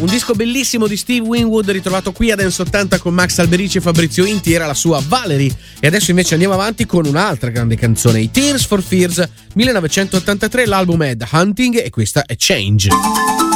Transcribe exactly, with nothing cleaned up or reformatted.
Un disco bellissimo di Steve Winwood ritrovato qui a Dance ottanta con Max Alberici e Fabrizio Inti, era la sua Valerie. E adesso invece andiamo avanti con un'altra grande canzone, i Tears for Fears, millenovecentottantatré, l'album è The Hunting e questa è Change.